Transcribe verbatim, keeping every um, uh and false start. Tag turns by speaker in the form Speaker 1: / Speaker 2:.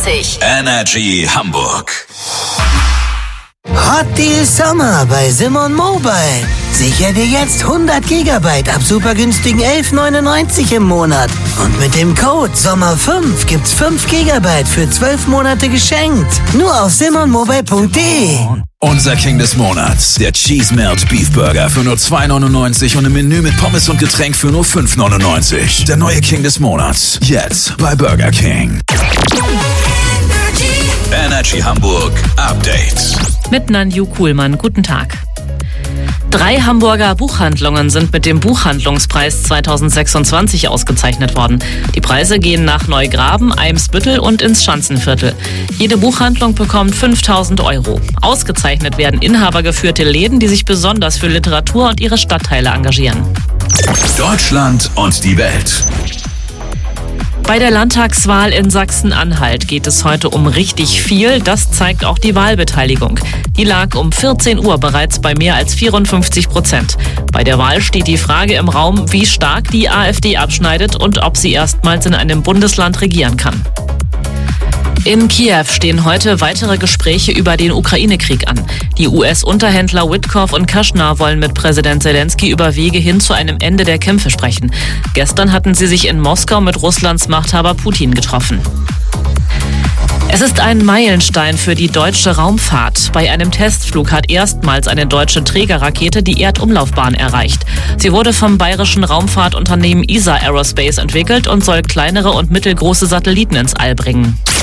Speaker 1: neunundneunzig.
Speaker 2: Energy Hamburg.
Speaker 3: Hot Deal Sommer bei Simon Mobile. Sichere dir jetzt hundert Gigabyte ab super günstigen elf neunundneunzig im Monat. Und mit dem Code Sommer fünf gibt's fünf Gigabyte für zwölf Monate geschenkt. Nur auf simon mobile punkt de.
Speaker 2: Unser King des Monats, der Cheese Melt Beef Burger für nur zwei neunundneunzig und im Menü mit Pommes und Getränk für nur fünf neunundneunzig. Der neue King des Monats, jetzt bei Burger King. Energy Hamburg Update.
Speaker 4: Mit Nanju Kuhlmann. Guten Tag. Drei Hamburger Buchhandlungen sind mit dem Buchhandlungspreis zweitausendsechsundzwanzig ausgezeichnet worden. Die Preise gehen nach Neugraben, Eimsbüttel und ins Schanzenviertel. Jede Buchhandlung bekommt fünftausend Euro. Ausgezeichnet werden inhabergeführte Läden, die sich besonders für Literatur und ihre Stadtteile engagieren.
Speaker 2: Deutschland und die Welt.
Speaker 4: Bei der Landtagswahl in Sachsen-Anhalt geht es heute um richtig viel. Das zeigt auch die Wahlbeteiligung. Die lag um vierzehn Uhr bereits bei mehr als vierundfünfzig Prozent. Bei der Wahl steht die Frage im Raum, wie stark die AfD abschneidet und ob sie erstmals in einem Bundesland regieren kann. In Kiew stehen heute weitere Gespräche über den Ukraine-Krieg an. Die U S-Unterhändler Witkoff und Kushner wollen mit Präsident Zelensky über Wege hin zu einem Ende der Kämpfe sprechen. Gestern hatten sie sich in Moskau mit Russlands Machthaber Putin getroffen. Es ist ein Meilenstein für die deutsche Raumfahrt. Bei einem Testflug hat erstmals eine deutsche Trägerrakete die Erdumlaufbahn erreicht. Sie wurde vom bayerischen Raumfahrtunternehmen E S A Aerospace entwickelt und soll kleinere und mittelgroße Satelliten ins All bringen.